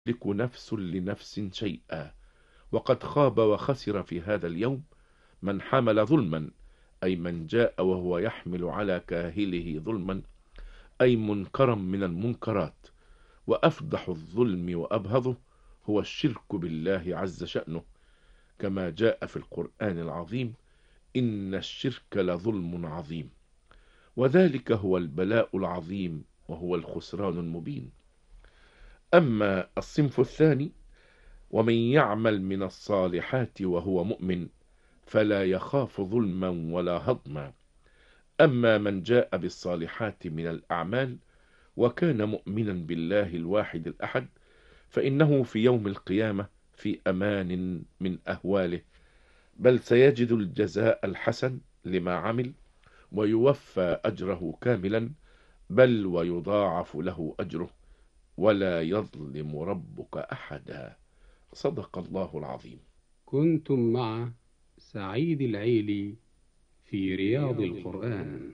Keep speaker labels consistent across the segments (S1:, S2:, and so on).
S1: تملك نفس لنفس شيئا. وقد خاب وخسر في هذا اليوم من حمل ظلما، أي من جاء وهو يحمل على كاهله ظلما، أي منكرا من المنكرات. وأفضح الظلم وأبهضه هو الشرك بالله عز شأنه، كما جاء في القرآن العظيم: إن الشرك لظلم عظيم. وذلك هو البلاء العظيم، وهو الخسران المبين. أما الصنف الثاني: ومن يعمل من الصالحات وهو مؤمن فلا يخاف ظلما ولا هضما. أما من جاء بالصالحات من الأعمال وكان مؤمنا بالله الواحد الأحد، فإنه في يوم القيامة في أمان من أهواله، بل سيجد الجزاء الحسن لما عمل، ويوفى أجره كاملا، بل ويضاعف له أجره، ولا يظلم ربك أحدا. صدق الله العظيم.
S2: كنتم مع سعيد العيلي في رياض القرآن.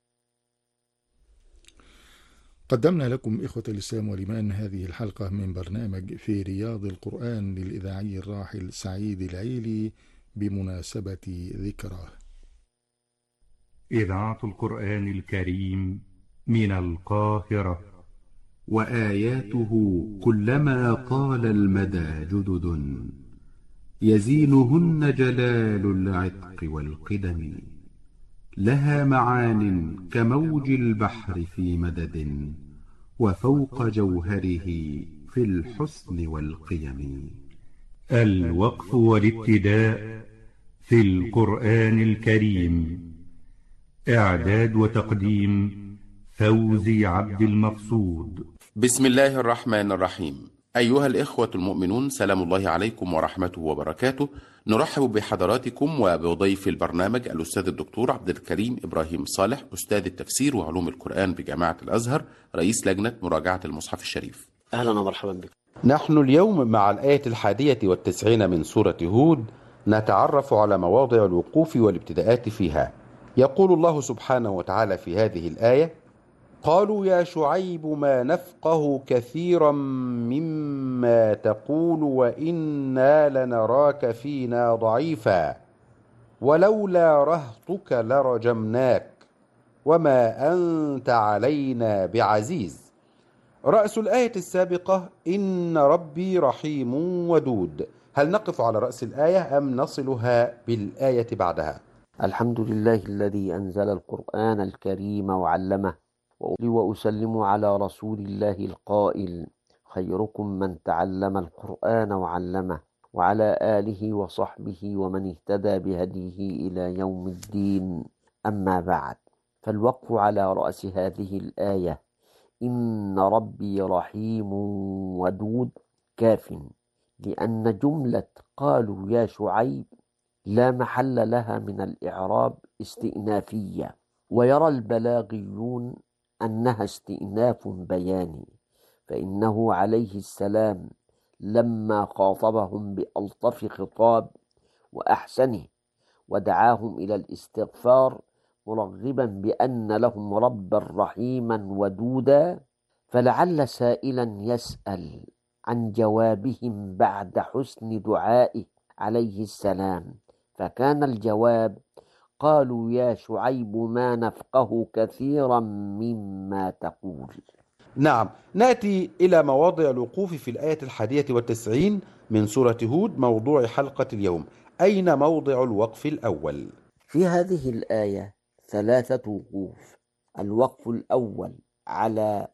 S3: قدمنا لكم إخوة الإسلام والإيمان هذه الحلقة من برنامج في رياض القرآن للإذاعي الراحل سعيد العيلي بمناسبة ذكراه.
S4: إذاعة القرآن الكريم من القاهرة.
S5: وآياته كلما طال المدى جدد، يزينهن جلال العتق والقدم. لها معان كموج البحر في مدد، وفوق جوهره في الحسن والقيم.
S4: الوقف والابتداء في القرآن الكريم. إعداد وتقديم فوزي عبد المقصود.
S6: بسم الله الرحمن الرحيم. أيها الإخوة المؤمنون، سلام الله عليكم ورحمته وبركاته. نرحب بحضراتكم وبضيف البرنامج الأستاذ الدكتور عبد الكريم إبراهيم صالح، أستاذ التفسير وعلوم القرآن بجامعة الأزهر، رئيس لجنة مراجعة المصحف الشريف.
S7: أهلا ومرحبا بكم.
S6: نحن اليوم مع الآية 91 من سورة هود، نتعرف على مواضع الوقوف والابتداءات فيها. يقول الله سبحانه وتعالى في هذه الآية: قالوا يا شعيب ما نفقه كثيرا مما تقول وإنا لنراك فينا ضعيفا ولولا رهطك لرجمناك وما أنت علينا بعزيز. رأس الآية السابقة: إن ربي رحيم ودود. هل نقف على رأس الآية أم نصلها بالآية بعدها؟
S7: الحمد لله الذي أنزل القرآن الكريم وعلمه، وأسلم على رسول الله القائل: خيركم من تعلم القرآن وعلمه، وعلى آله وصحبه ومن اهتدى بهديه إلى يوم الدين. أما بعد، فالوقف على رأس هذه الآية: إن ربي رحيم ودود كاف، لأن جملة قالوا يا شعيب لا محل لها من الإعراب استئنافية، ويرى البلاغيون أنها استئناف بياني، فإنه عليه السلام لما خاطبهم بألطف خطاب وأحسنه ودعاهم إلى الاستغفار مرغبا بأن لهم ربا رحيما ودودا، فلعل سائلا يسأل عن جوابهم بعد حسن دعائه عليه السلام، فكان الجواب: قالوا يا شعيب ما نفقه كثيرا مما تقول.
S6: نعم، نأتي إلى مواضع الوقوف في الآية 91 من سورة هود، موضوع حلقة اليوم. أين موضع الوقف الأول؟
S7: في هذه الآية 3 وقوف. الوقف الأول على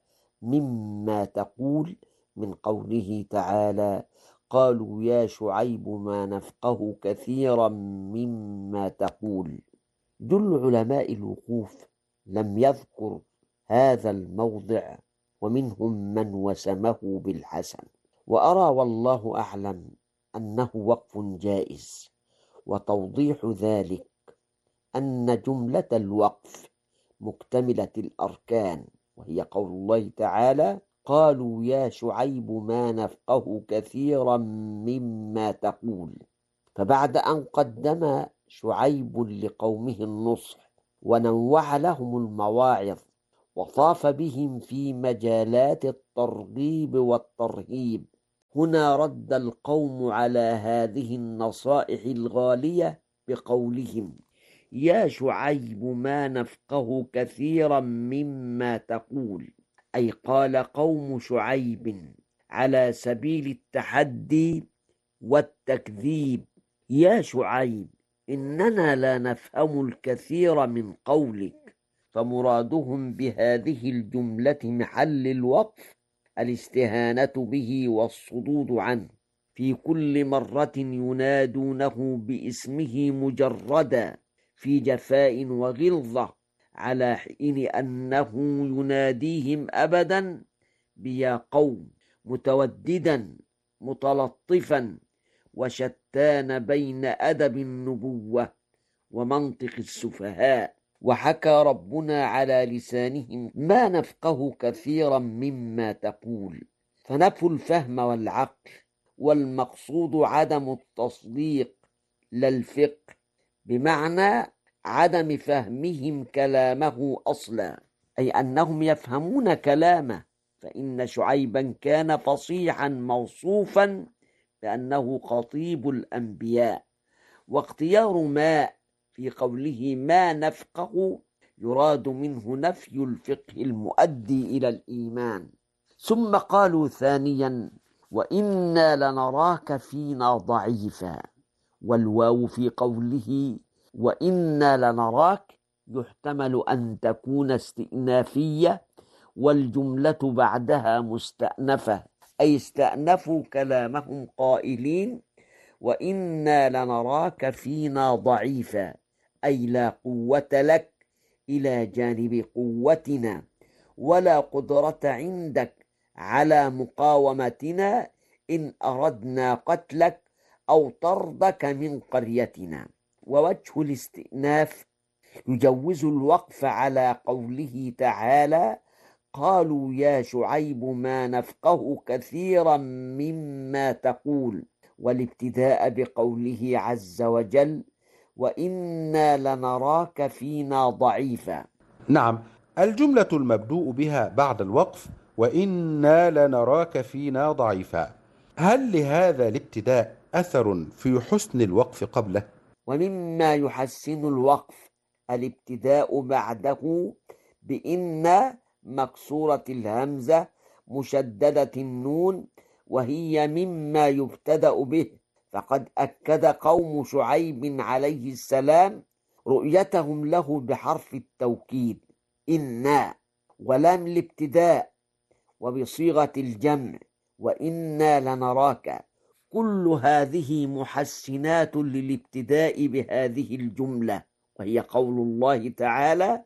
S7: مما تقول، من قوله تعالى: قالوا يا شعيب ما نفقه كثيرا مما تقول. جل علماء الوقوف لم يذكر هذا الموضع، ومنهم من وسمه بالحسن، وأرى والله أعلم أنه وقف جائز. وتوضيح ذلك أن جملة الوقف مكتملة الأركان، وهي قول الله تعالى: قالوا يا شعيب ما نفقه كثيرا مما تقول. فبعد أن قدم شعيب لقومه النصح ونوع لهم المواعظ وطاف بهم في مجالات الترغيب والترهيب هنا رد القوم على هذه النصائح الغالية بقولهم: يا شعيب ما نفقه كثيرا مما تقول. أي قال قوم شعيب على سبيل التحدي والتكذيب: يا شعيب إننا لا نفهم الكثير من قولك. فمرادهم بهذه الجملة محل الوقف الاستهانة به والصدود عنه في كل مرة ينادونه باسمه مجردا في جفاء وغلظة، على حين أنه يناديهم أبدا بيا قوم، متوددا متلطفا، وشتان بين أدب النبوة ومنطق السفهاء. وحكى ربنا على لسانهم: ما نفقه كثيرا مما تقول، فنفوا الفهم والعقل، والمقصود عدم التصديق لا الفقه، بمعنى عدم فهمهم كلامه أصلا، أي أنهم يفهمون كلامه، فإن شعيبا كان فصيحا موصوفا بأنه خطيب الأنبياء. واختيار ما في قوله ما نفقه يراد منه نفي الفقه المؤدي إلى الإيمان. ثم قالوا ثانيا: وإنا لنراك فينا ضعيفا. والواو في قوله وإنا لنراك يحتمل أن تكون استئنافية، والجملة بعدها مستأنفة، أي استأنفوا كلامهم قائلين: وإنا لنراك فينا ضعيفا، أي لا قوة لك إلى جانب قوتنا، ولا قدرة عندك على مقاومتنا إن أردنا قتلك أو طردك من قريتنا. ووجه الاستئناف يجوز الوقف على قوله تعالى: قالوا يا شعيب ما نفقه كثيرا مما تقول، والابتداء بقوله عز وجل: وإنا لنراك فينا ضعيفا.
S6: نعم، الجملة المبدوء بها بعد الوقف وإنا لنراك فينا ضعيفا، هل لهذا الابتداء أثر في حسن الوقف قبله؟
S7: ومما يحسن الوقف الابتداء بعده بإن مكسورة الهمزة مشددة النون، وهي مما يبتدأ به، فقد أكد قوم شعيب عليه السلام رؤيتهم له بحرف التوكيد إنا، ولام الابتداء، وبصيغة الجمع وإنا لنراك. كل هذه محسنات للابتداء بهذه الجملة، وهي قول الله تعالى: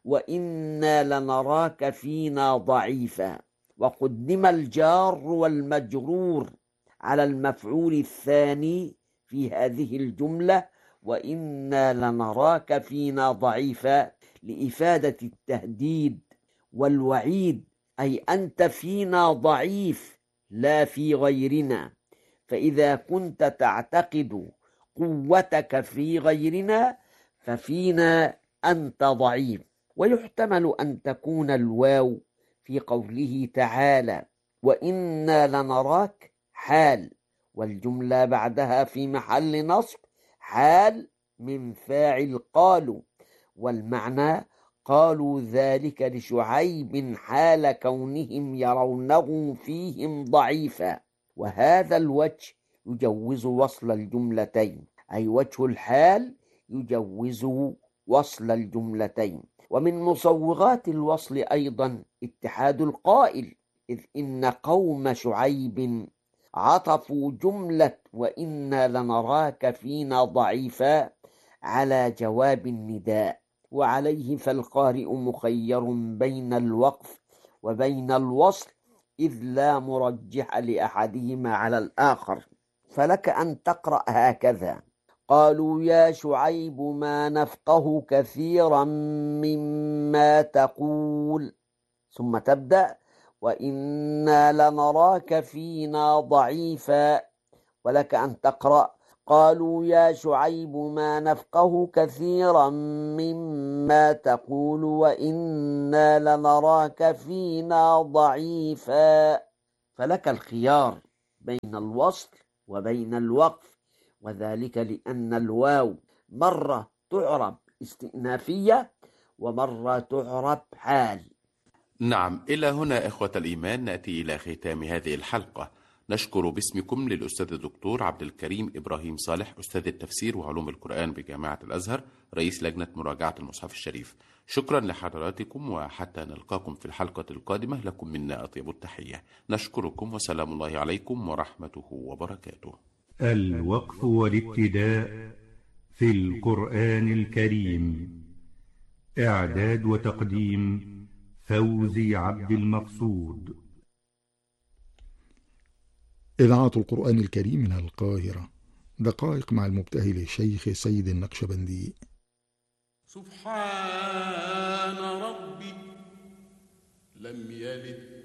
S7: وإنا لنراك فينا ضعيفا. وقدم الجار والمجرور على المفعول الثاني في هذه الجملة وإنا لنراك فينا ضعيفا، لإفادة التهديد والوعيد، أي أنت فينا ضعيف لا في غيرنا، فإذا كنت تعتقد قوتك في غيرنا ففينا أنت ضعيف. ويحتمل أن تكون الواو في قوله تعالى وإنا لنراك حال، والجملة بعدها في محل نصب حال من فاعل قالوا، والمعنى قالوا ذلك لشعيب حال كونهم يرونه فيهم ضعيفا. وهذا الوجه يجوز وصل الجملتين، أي وجه الحال يجوز وصل الجملتين. ومن مصوغات الوصل أيضا اتحاد القائل، إذ إن قوم شعيب عطفوا جملة وإنا لنراك فينا ضعيفا على جواب النداء، وعليه فالقارئ مخير بين الوقف وبين الوصل، إذ لا مرجح لأحدهما على الآخر. فلك أن تقرأ هكذا: قالوا يا شعيب ما نفقه كثيرا مما تقول، ثم تبدأ وإنا لنراك فينا ضعيفا. ولك أن تقرأ قالوا يا شعيب ما نفقه كثيرا مما تقول وإنا لنراك فينا ضعيفا. فلك الخيار بين الوصل وبين الوقف، وذلك لأن الواو مرة تعرب استئنافية ومرة تعرب حال.
S6: نعم، إلى هنا إخوة الإيمان نأتي إلى ختام هذه الحلقة. نشكر باسمكم للأستاذ الدكتور عبد الكريم إبراهيم صالح، أستاذ التفسير وعلوم القرآن بجامعة الأزهر، رئيس لجنة مراجعة المصحف الشريف. شكرا لحضراتكم، وحتى نلقاكم في الحلقة القادمة لكم منا أطيب التحية. نشكركم، وسلام الله عليكم ورحمته وبركاته.
S4: الوقف والابتداء في القرآن الكريم، إعداد وتقديم فوزي عبد المقصود.
S3: إذاعة القرآن الكريم من القاهرة، دقائق مع المبتهل الشيخ سيد النقشبندي.
S8: سبحان ربي لم يلد